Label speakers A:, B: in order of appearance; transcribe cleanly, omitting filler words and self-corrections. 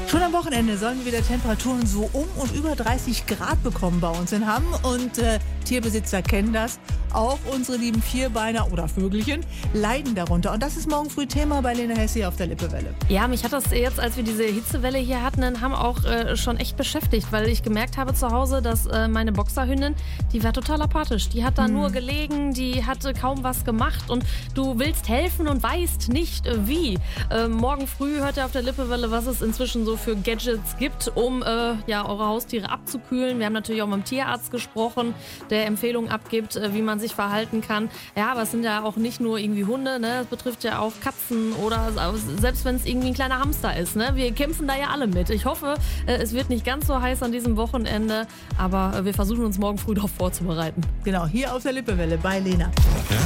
A: Schon am Wochenende sollen wir wieder Temperaturen so um und über 30 Grad bekommen bei uns in Hamm. Und Tierbesitzer kennen das. Auch unsere lieben Vierbeiner oder Vögelchen leiden darunter. Und das ist morgen früh Thema bei Lena Hesse auf der Lippewelle.
B: Ja, mich hat das jetzt, als wir diese Hitzewelle hier hatten, in Hamm auch schon echt beschäftigt, weil ich gemerkt habe zu Hause, dass meine Boxerhündin, die war total apathisch. Die hat da nur gelegen, die hatte kaum was gemacht und du willst helfen und weißt nicht wie. Morgen früh hört ihr auf der Lippewelle, was es inzwischen so für Gadgets gibt, um eure Haustiere abzukühlen. Wir haben natürlich auch mit dem Tierarzt gesprochen, der Empfehlungen abgibt, wie man sich verhalten kann. Ja, aber es sind ja auch nicht nur irgendwie Hunde, ne? Es betrifft ja auch Katzen oder selbst wenn es irgendwie ein kleiner Hamster ist. Ne? Wir kämpfen da ja alle mit. Ich hoffe, es wird nicht ganz so heiß an diesem Wochenende, aber wir versuchen uns morgen früh darauf vorzubereiten.
A: Genau, hier auf der Lippewelle bei Lena.